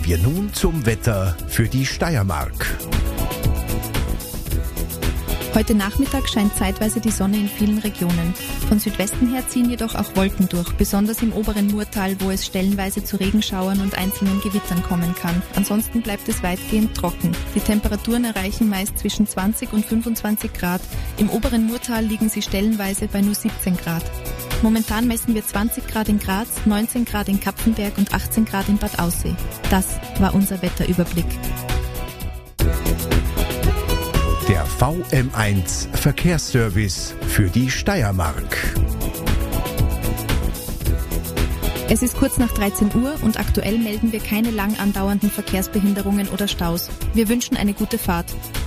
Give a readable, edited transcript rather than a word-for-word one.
Kommen wir nun zum Wetter für die Steiermark. Heute Nachmittag scheint zeitweise die Sonne in vielen Regionen. Von Südwesten her ziehen jedoch auch Wolken durch, besonders im oberen Murtal, wo es stellenweise zu Regenschauern und einzelnen Gewittern kommen kann. Ansonsten bleibt es weitgehend trocken. Die Temperaturen erreichen meist zwischen 20 und 25 Grad. Im oberen Murtal liegen sie stellenweise bei nur 17 Grad. Momentan messen wir 20 Grad in Graz, 19 Grad in Kapfenberg und 18 Grad in Bad Aussee. Das war unser Wetterüberblick. Der VM1 Verkehrsservice für die Steiermark. Es ist kurz nach 13 Uhr und aktuell melden wir keine lang andauernden Verkehrsbehinderungen oder Staus. Wir wünschen eine gute Fahrt.